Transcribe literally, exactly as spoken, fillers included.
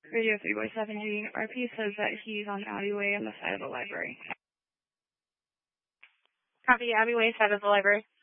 Radio three by seventeen. R P says that he's on Abbey Way on the side of the library. Copy, Abbey Way, side of the library.